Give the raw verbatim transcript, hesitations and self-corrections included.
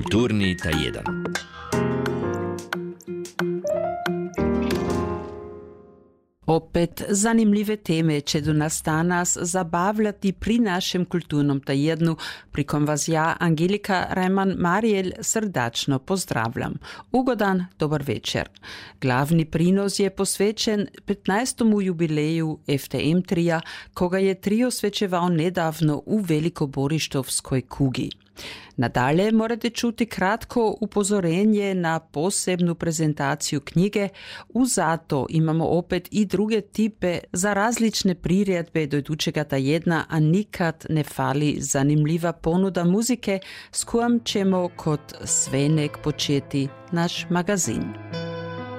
Kulturni tajedan. Opet zanimljive teme će do nas danas zabavljati pri našem kulturnom tajednu, pri kom vas ja, Angelika Rajman-Marijelj, srdačno pozdravljam. Ugodan dobar večer. Glavni prinos je posvećen petnaestomu jubileju F T M trija, koga je trio svečevao nedavno u Velikoborištovskoj kugi. Nadalje morate čuti kratko upozorenje na posebnu prezentaciju knjige. Uzato imamo opet i druge tipe za različne priredbe do idućega tajedna, a nikad ne fali zanimljiva ponuda muzike s kojom ćemo kod svenek početi naš magazin.